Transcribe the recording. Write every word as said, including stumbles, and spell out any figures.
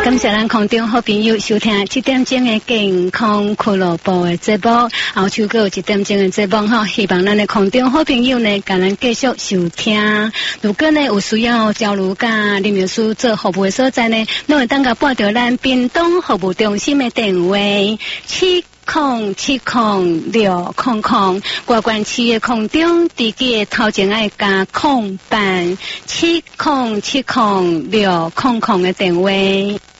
感谢咱空中好朋友收听这点钟的健康俱乐部的节目，后手还有一点钟的节目哈，希望咱的空中好朋友呢，甲咱继续收听。如果呢有需要交流甲林秘书做服务的所在呢，拢会当甲拨到咱屏东服务中心的电话七空七空六空空，外关市的空中自己的头前爱加空板七空七空六空空的电话。